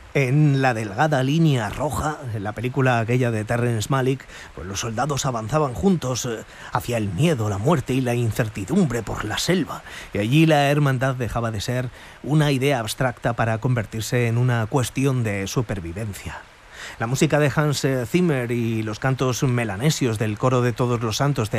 En la delgada línea roja, en la película aquella de Terrence Malick, pues los soldados avanzaban juntos hacia el miedo, la muerte y la incertidumbre por la selva. Y allí la hermandad dejaba de ser una idea abstracta para convertirse en una cuestión de supervivencia. La música de Hans Zimmer y los cantos melanesios del coro de Todos los Santos de